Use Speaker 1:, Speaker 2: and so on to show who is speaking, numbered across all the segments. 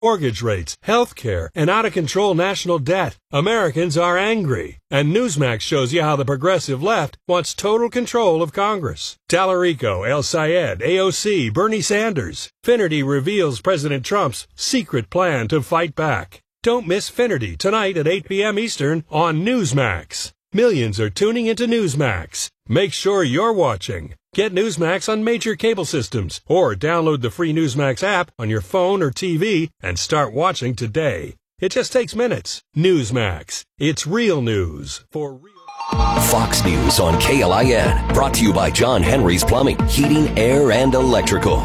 Speaker 1: mortgage rates, health care, and out-of-control national debt. Americans are angry. And Newsmax shows you how the progressive left wants total control of Congress. Tallarico, El Sayed, AOC, Bernie Sanders. Finnerty reveals President Trump's secret plan to fight back. Don't miss Finnerty tonight at 8 p.m. Eastern on Newsmax. Millions are tuning into Newsmax. Make sure you're watching. Get Newsmax on major cable systems or download the free Newsmax app on your phone or TV and start watching today. It just takes minutes. Newsmax. It's real news for real.
Speaker 2: Fox News on KLIN. Brought to you by John Henry's Plumbing, Heating, Air, and Electrical.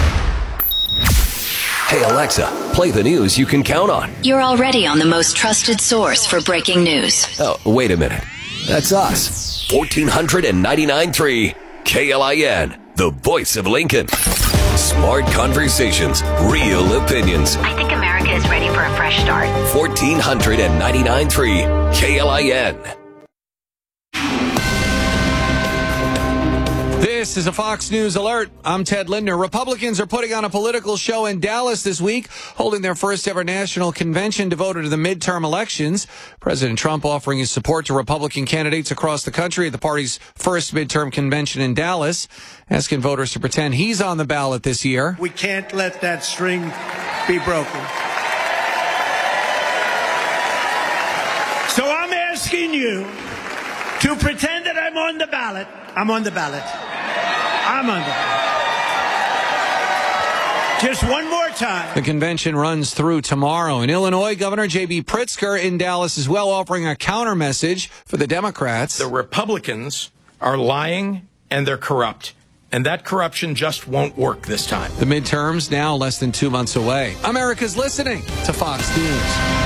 Speaker 2: Hey Alexa, play the news you can count on.
Speaker 3: You're already on the most trusted source for breaking news.
Speaker 2: Oh, wait a minute. That's us. 1499.3 KLIN, the voice of Lincoln. Smart conversations, real opinions.
Speaker 3: I think America is ready for a fresh start.
Speaker 2: 1499.3 KLIN.
Speaker 4: This is a Fox News alert. I'm Ted Lindner. Republicans are putting on a political show in Dallas this week, holding their first ever national convention devoted to the midterm elections. President Trump offering his support to Republican candidates across the country at the party's first midterm convention in Dallas, asking voters to pretend he's on the ballot this year.
Speaker 5: We can't let that string be broken. So I'm asking you to pretend that I'm on the ballot. I'm on the ballot. I'm on the ballot. Just one more time.
Speaker 4: The convention runs through tomorrow. In Illinois, Governor J.B. Pritzker in Dallas as well, offering a counter message for the Democrats.
Speaker 6: The Republicans are lying and they're corrupt. And that corruption just won't work this time.
Speaker 4: The midterms now less than 2 months away. America's listening to Fox News.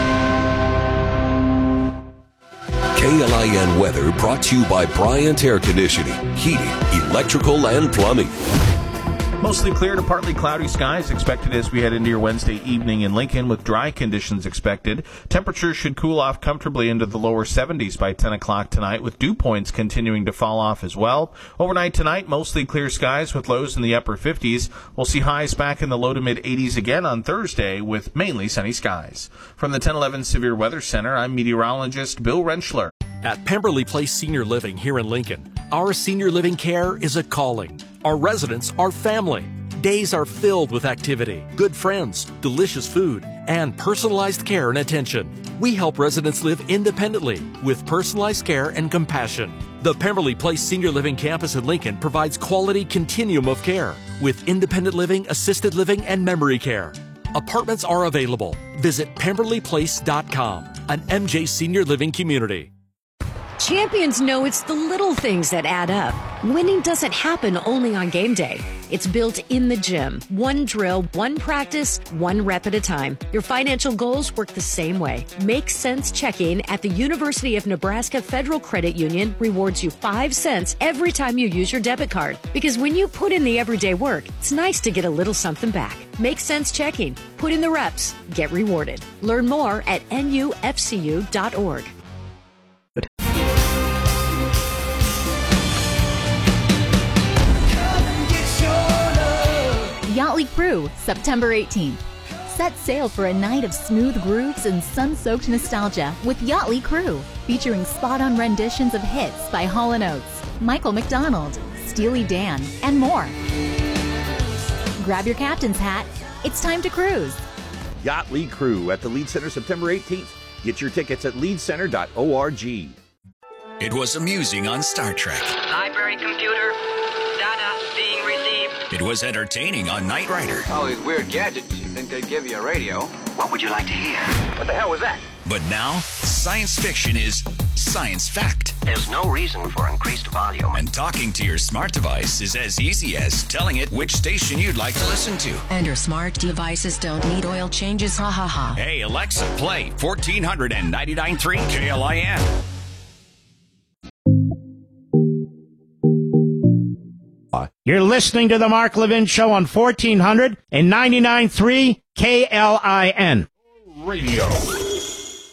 Speaker 2: KLIN weather brought to you by Bryant Air Conditioning, Heating, Electrical, and Plumbing.
Speaker 7: Mostly clear to partly cloudy skies expected as we head into your Wednesday evening in Lincoln with dry conditions expected. Temperatures should cool off comfortably into the lower 70s by 10 o'clock tonight with dew points continuing to fall off as well. Overnight tonight, mostly clear skies with lows in the upper 50s. We'll see highs back in the low to mid 80s again on Thursday with mainly sunny skies. From the 1011 Severe Weather Center, I'm meteorologist Bill Rentschler.
Speaker 8: At Pemberley Place Senior Living here in Lincoln, our senior living care is a calling. Our residents are family. Days are filled with activity, good friends, delicious food, and personalized care and attention. We help residents live independently with personalized care and compassion. The Pemberley Place Senior Living Campus in Lincoln provides quality continuum of care with independent living, assisted living, and memory care. Apartments are available. Visit PemberleyPlace.com, an MJ Senior Living community.
Speaker 9: Champions know it's the little things that add up. Winning doesn't happen only on game day. It's built in the gym. One drill, one practice, one rep at a time. Your financial goals work the same way. Make Sense Checking at the University of Nebraska Federal Credit Union rewards you 5 cents every time you use your debit card. Because when you put in the everyday work, it's nice to get a little something back. Make Sense Checking. Put in the reps. Get rewarded. Learn more at nufcu.org.
Speaker 10: Yachtly Crew, September 18th. Set sail for a night of smooth grooves and sun-soaked nostalgia with Yachtly Crew, featuring spot-on renditions of hits by Hall & Oates, Michael McDonald, Steely Dan, and more. Grab your captain's hat. It's time to cruise.
Speaker 11: Yachtly Crew at the Lead Center September 18th. Get your tickets at leadcenter.org.
Speaker 12: It was amusing on Star Trek.
Speaker 13: Library computer, data being received.
Speaker 12: It was entertaining on Knight Rider.
Speaker 14: All these weird gadgets, you think they'd give you a radio.
Speaker 13: What would you like to hear?
Speaker 14: What the hell was that?
Speaker 12: But now, science fiction is science fact.
Speaker 13: There's no reason for increased volume.
Speaker 12: And talking to your smart device is as easy as telling it which station you'd like to listen to.
Speaker 15: And your smart devices don't need oil changes, ha ha ha.
Speaker 12: Hey, Alexa, play 1499.3 KLIN.
Speaker 16: You're listening to the Mark Levin Show on 1499.3 KLIN.
Speaker 7: Radio.